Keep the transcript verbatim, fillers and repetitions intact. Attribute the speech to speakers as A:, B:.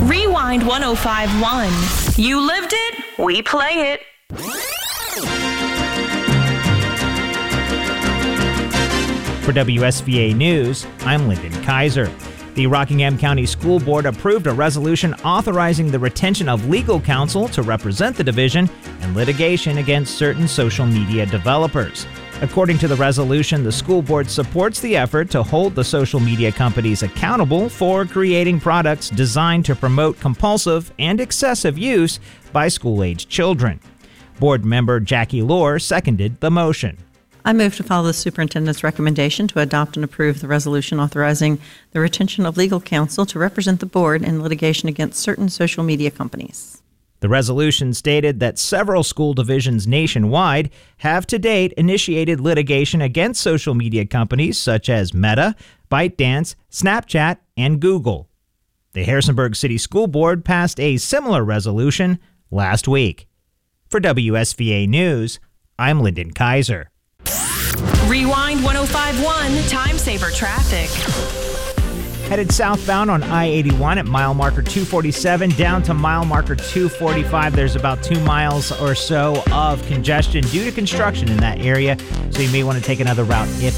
A: Rewind one oh five point one. You lived it, we play it.
B: For W S V A News, I'm Lyndon Kaiser. The Rockingham County School Board approved a resolution authorizing the retention of legal counsel to represent the division in litigation against certain social media developers. According to the resolution, the school board supports the effort to hold the social media companies accountable for creating products designed to promote compulsive and excessive use by school-aged children. Board member Jackie Lohr seconded the motion.
C: I move to follow the superintendent's recommendation to adopt and approve the resolution authorizing the retention of legal counsel to represent the board in litigation against certain social media companies.
B: The resolution stated that several school divisions nationwide have to date initiated litigation against social media companies such as Meta, ByteDance, Snapchat, and Google. The Harrisonburg City School Board passed a similar resolution last week. For W S V A News, I'm Lyndon Kaiser.
A: Rewind one oh five point one, time saver traffic.
B: Headed southbound on I eighty-one at mile marker two forty-seven down to mile marker two forty-five. There's about two miles or so of congestion due to construction in that area, so you may want to take another route if